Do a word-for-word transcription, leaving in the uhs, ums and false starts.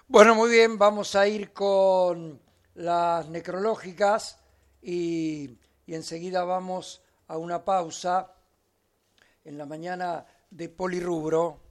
Bueno, muy bien, vamos a ir con las necrológicas y, y enseguida vamos a una pausa en la mañana de Polirrubro.